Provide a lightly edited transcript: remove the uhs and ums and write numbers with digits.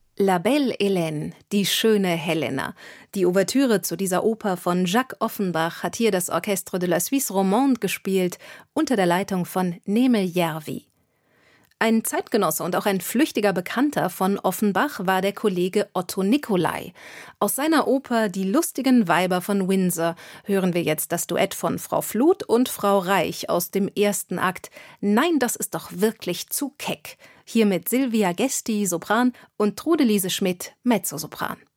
La Belle Hélène, die schöne Helena. Die Ouvertüre zu dieser Oper von Jacques Offenbach hat hier das Orchestre de la Suisse Romande gespielt, unter der Leitung von Neme Järvi. Ein Zeitgenosse und auch ein flüchtiger Bekannter von Offenbach war der Kollege Otto Nicolai. Aus seiner Oper Die lustigen Weiber von Windsor hören wir jetzt das Duett von Frau Fluth und Frau Reich aus dem ersten Akt. Nein, das ist doch wirklich zu keck. Hier mit Silvia Gesti, Sopran, und Trude Lise Schmidt, Mezzosopran.